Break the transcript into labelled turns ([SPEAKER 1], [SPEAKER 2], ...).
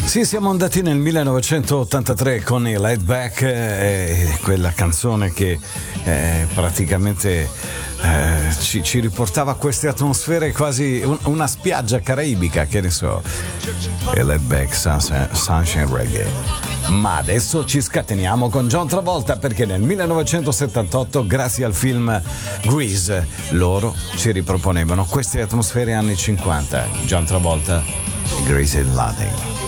[SPEAKER 1] Sì, siamo andati nel 1983 con i Laid Back, quella canzone che praticamente ci riportava a queste atmosfere, quasi una spiaggia caraibica, che ne so. I Laid Back Sunshine Reggae. Ma adesso ci scateniamo con John Travolta, perché nel 1978, grazie al film Grease, loro ci riproponevano queste atmosfere anni 50. John Travolta, Grease and Latin.